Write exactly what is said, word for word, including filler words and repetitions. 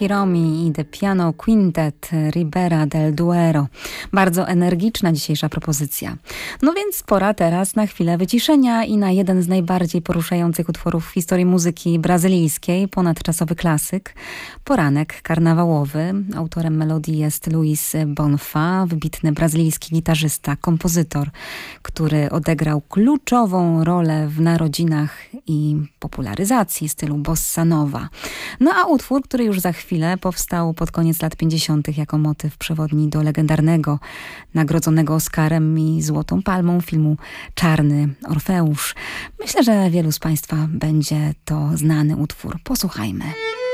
Hiromi i The Piano Quintet Ribera del Duero. Bardzo energiczna dzisiejsza propozycja. No więc pora teraz na chwilę wyciszenia i na jeden z najbardziej poruszających utworów w historii muzyki brazylijskiej, ponadczasowy klasyk. Poranek karnawałowy. Autorem melodii jest Luis Bonfa, wybitny brazylijski gitarzysta, kompozytor, który odegrał kluczową rolę w narodzinach i popularyzacji stylu bossa nova. No a utwór, który już za chwilę powstał pod koniec lat pięćdziesiątych jako motyw przewodni do legendarnego, nagrodzonego Oscarem i Złotą Palmą filmu Czarny Orfeusz. Myślę, że wielu z Państwa będzie to znany utwór. Posłuchajmy.